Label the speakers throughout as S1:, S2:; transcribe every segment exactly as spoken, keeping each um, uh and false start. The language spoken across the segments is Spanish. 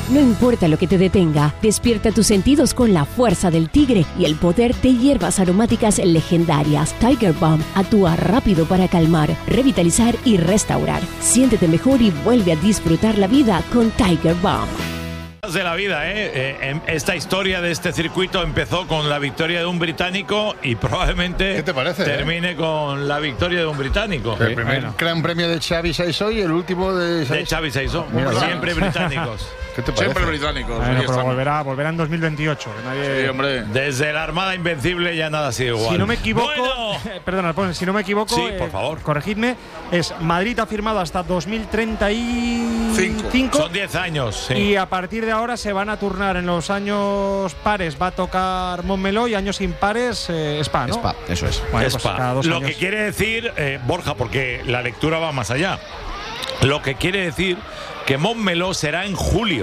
S1: No importa lo que te detenga, despierta tus sentidos con la fuerza del tigre y el poder de hierbas aromáticas legendarias. Tiger Balm actúa rápido para calmar, revitalizar y restaurar. Siéntete mejor y vuelve a disfrutar la vida con Tiger Balm.
S2: De la vida, ¿eh? Eh, Esta historia de este circuito empezó con la victoria de un británico y probablemente
S3: ¿Qué te parece,
S2: termine
S3: eh?
S2: con la victoria de un británico.
S3: El primer bueno. gran premio de Xavi Saisó y el último de...
S2: De Xavi Saisó.
S3: Mira,
S2: siempre británicos.
S3: ¿Qué te parece?
S4: Siempre británicos.
S5: Bueno, pero volverá, volverá en dos mil veintiocho. Nadie...
S4: Sí, hombre.
S2: Desde la Armada Invencible ya nada ha sido igual.
S5: Si no me equivoco,
S2: bueno.
S5: eh, perdona, pues, si no me equivoco,
S2: sí,
S5: eh,
S2: por favor.
S5: corregidme, es Madrid ha firmado hasta dos mil treinta y cinco.
S2: Son diez años, sí.
S5: Y a partir de ahora se van a turnar en los años pares, va a tocar Montmeló y años impares eh, Spa, ¿no?
S6: Spa, eso es.
S5: Bueno,
S2: Spa.
S5: pues cada dos
S2: Lo
S5: años.
S2: que quiere decir, eh, Borja, porque la lectura va más allá, lo que quiere decir que Montmeló será en julio.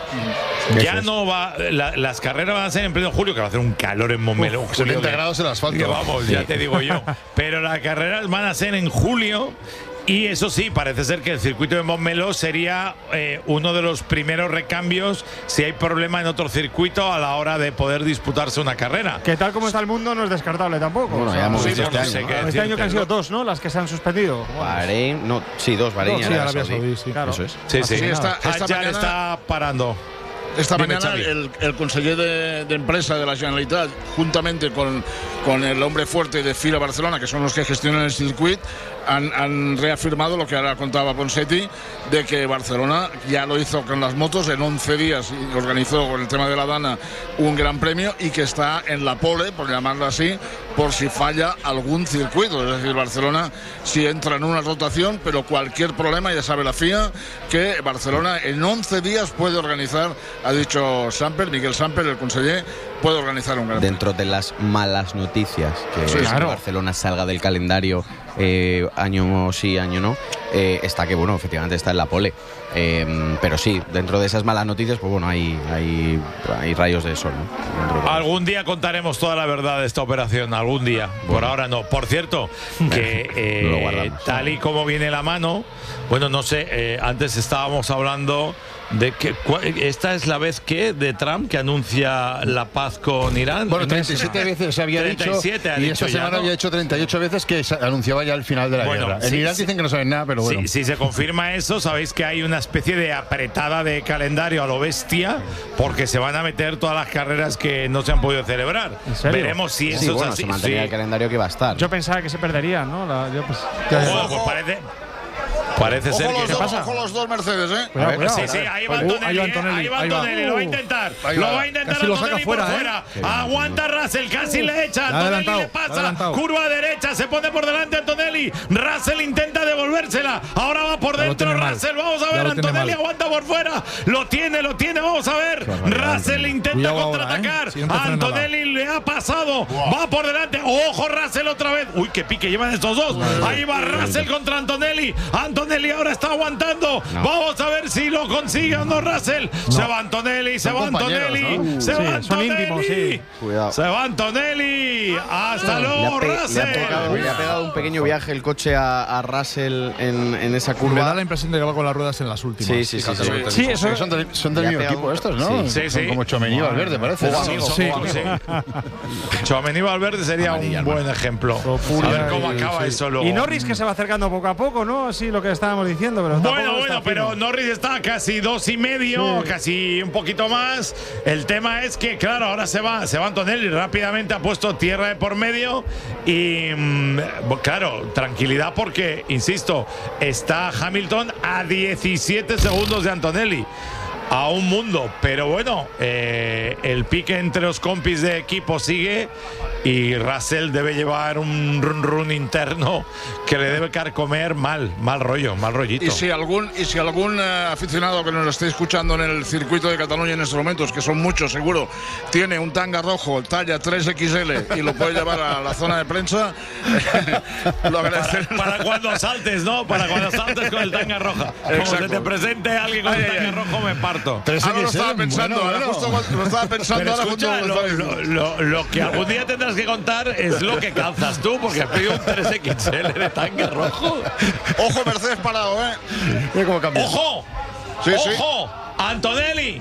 S2: Ya
S3: es.
S2: no va, la, las carreras van a ser en pleno julio, que va a hacer un calor en Montmeló.
S3: Uf, setenta grados el asfalto.
S2: Que vamos,
S3: sí.
S2: ya te digo yo. Pero las carreras van a ser en julio. Y eso sí, parece ser que el circuito de Montmeló sería eh, uno de los primeros recambios si hay problema en otro circuito a la hora de poder disputarse una carrera.
S5: Que tal como está el mundo no es descartable tampoco.
S6: Bueno,
S5: o sea,
S6: ya hemos
S2: sí,
S6: visto
S2: no,
S6: este
S2: no
S6: año.
S2: sé
S6: ¿no?
S2: qué
S5: este año que han sido
S2: decirte,
S5: dos, ¿no? Las que se han suspendido.
S6: Bahrein, no, sí, dos, Bahrein
S5: Dos,
S6: y
S5: sí,
S6: Arabia
S5: Arabia
S6: Saudí.
S5: Saudí, sí. Claro.
S6: Eso es.
S2: Sí, sí.
S4: Sí, esta, esta
S2: Hadjar
S4: mañana,
S2: está parando.
S4: esta
S2: Dime,
S4: mañana
S2: Xavi.
S4: el, el conseller de, de empresa de la Generalitat, juntamente con, con el hombre fuerte de FIRA Barcelona, que son los que gestionan el circuito, han, han reafirmado lo que ahora contaba Ponseti, de que Barcelona ya lo hizo con las motos en once días y organizó con el tema de la Dana un gran premio y que está en la pole, por llamarlo así, por si falla algún circuito. Es decir, Barcelona si entra en una rotación, pero cualquier problema, ya sabe la F I A, que Barcelona en once días puede organizar, ha dicho Samper, Miguel Samper, el conseller, puede organizar un gran
S6: Dentro de las malas noticias, que
S4: Sí,
S6: es
S5: claro.
S6: que Barcelona salga del calendario eh, año sí, año no, eh, está que, bueno, efectivamente está en la pole. Eh, pero sí, dentro de esas malas noticias, pues bueno, hay, hay, hay rayos de sol, ¿no? Dentro de-
S2: Algún día contaremos toda la verdad de esta operación, algún día. Por
S6: Bueno.
S2: ahora no. Por cierto, que eh,
S6: Lo guardamos.
S2: tal y como viene la mano, bueno, no sé, eh, antes estábamos hablando de que cua- esta es la vez que de Trump que anuncia la paz con Irán.
S3: Bueno,
S2: No
S3: treinta y siete
S2: sé.
S3: veces se había
S2: treinta y siete
S3: dicho
S2: ha
S3: y
S2: dicho
S3: esta
S2: ya,
S3: semana
S2: ¿no?
S3: había hecho treinta y ocho veces que se anunciaba ya el final de la
S2: Bueno,
S3: guerra. En
S2: sí,
S3: Irán
S2: sí.
S3: dicen que no saben nada, pero bueno.
S2: Si, si se confirma eso, sabéis que hay una especie de apretada de calendario a lo bestia, porque se van a meter todas las carreras que no se han podido celebrar.
S5: ¿En serio?
S2: Veremos si eso
S6: Sí, bueno,
S2: es así.
S6: se mantenía
S2: Sí.
S6: el calendario que va a estar.
S5: Yo pensaba que se perderían, ¿no? La- yo, pues,
S2: Ojo, pues parece, parece ser
S4: Ojo
S2: que
S4: los,
S2: ¿qué
S4: dos,
S2: pasa?
S4: ojo los dos Mercedes, ¿eh?
S5: Cuidado, cuidado.
S2: Sí, sí, ahí va
S5: Uh,
S2: Antonelli,
S5: ahí va
S2: eh,
S5: Antonelli,
S2: ahí va
S5: ahí va.
S2: Antonelli, lo va a intentar,
S3: Ahí
S2: lo
S3: va.
S2: va a intentar
S5: Casi lo saca
S2: Antonelli
S5: fuera,
S2: por
S5: ¿eh?
S2: fuera, aguanta Russell, casi le echa,
S5: Le ha
S2: Antonelli
S5: adelantado,
S2: le
S5: le ha
S2: pasa,
S5: adelantado.
S2: curva derecha, se pone por delante Antonelli, Russell intenta devolvérsela, ahora va por
S5: Ya lo
S2: dentro
S5: tiene mal.
S2: Russell, vamos a
S5: Ya
S2: ver,
S5: lo tiene
S2: Antonelli
S5: mal.
S2: aguanta por fuera, lo tiene, lo tiene, vamos a ver, Russell intenta
S5: Cuidado ahora,
S2: contraatacar,
S5: ¿eh? Siguiente frenada.
S2: Antonelli le ha pasado, va por delante, ojo Russell otra vez, uy, qué pique llevan estos dos, ahí va Russell contra Antonelli, Antonelli ahora está aguantando, vamos a ver si lo consigue o no Russell, se va Antonelli, se
S3: Son
S2: va
S3: compañeros,
S2: Antonelli,
S3: ¿no?
S2: se
S5: Sí,
S2: va
S5: son
S2: Antonelli,
S5: íntimos, sí.
S6: Cuidado.
S2: se va Antonelli, hasta
S6: Le ha,
S2: luego
S6: pe- le ha
S2: Russell.
S6: pegado, le ha pegado un pequeño viaje el coche a, a Russell en, en esa curva.
S7: Me da la impresión de que va con las ruedas en las últimas.
S6: Sí, sí, sí. sí.
S5: Sí, eso
S3: Sí, son del, son del
S6: Le ha
S3: mismo
S6: pegado-
S3: equipo estos, ¿no?
S6: Sí.
S2: Sí,
S3: Son
S2: sí.
S3: como Tchouaméni y Valverde, parece.
S2: Sí,
S3: ¿no?
S2: son
S5: Sí.
S2: amigos, sí. Tchouaméni Valverde sería un buen ejemplo. A ver cómo acaba eso luego.
S5: Y Norris que se va acercando poco a poco, ¿no? Así lo que estábamos diciendo, pero tampoco
S2: Bueno,
S5: está
S2: bueno,
S5: fino.
S2: pero Norris está a casi dos y medio, casi un poquito más. El tema es que, claro, ahora se va, se va Antonelli, rápidamente ha puesto tierra de por medio y, mm, claro, tranquilidad porque, insisto, está Hamilton a diecisiete segundos de Antonelli. A un mundo, pero bueno, eh, el pique entre los compis de equipo sigue y Russell debe llevar un run run interno que le debe carcomer mal, mal rollo, mal rollito.
S4: Y si algún, y si algún eh, aficionado que nos esté escuchando en el circuito de Cataluña en estos momentos, que son muchos seguro, tiene un tanga rojo talla tres equis ele y lo puede llevar a la zona de prensa, lo agradeceré.
S2: Para cuando saltes, ¿no? Para cuando saltes con el tanga roja. Como se
S4: Exacto.
S2: te presente alguien con el tanga rojo, me parto.
S3: Tres
S4: Ahora lo
S3: X L,
S4: estaba pensando,
S3: bueno,
S4: ahora
S3: bueno.
S4: justo cuando- lo estaba pensando
S2: Pero
S4: ahora
S2: escucha,
S4: justo
S2: lo,
S4: cuando lo estaba
S2: lo,
S4: diciendo.
S2: lo- lo que algún día tendrás que contar es lo que calzas tú, porque has pedido un tres equis ele de tanga rojo.
S4: Ojo, Mercedes parado, ¿eh?
S3: Mira cómo cambia.
S2: ¡Ojo!
S4: Sí, sí.
S2: ¡Ojo! ¡Antonelli!